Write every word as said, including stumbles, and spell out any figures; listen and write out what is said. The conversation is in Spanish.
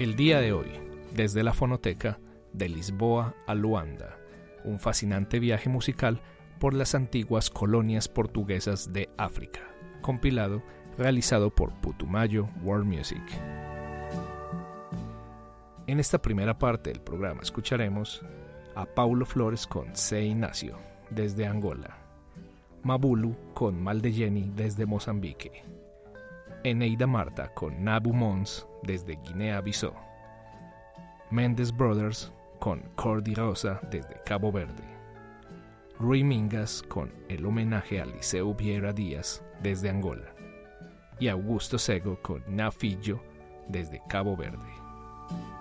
El día de hoy, desde la fonoteca, de Lisboa a Luanda, un fascinante viaje musical por las antiguas colonias portuguesas de África, compilado realizado por Putumayo World Music. En esta primera parte del programa escucharemos a Paulo Flores con Se Ignacio, desde Angola, Mabulu con Maldeyeni desde Mozambique, Eneida Marta con Nabu Mons desde Guinea-Bissau, Mendes Brothers con Cordi Rosa desde Cabo Verde, Rui Mingas con el homenaje a Liceo Vieira Díaz desde Angola y Augusto Sego con Nafillo desde Cabo Verde.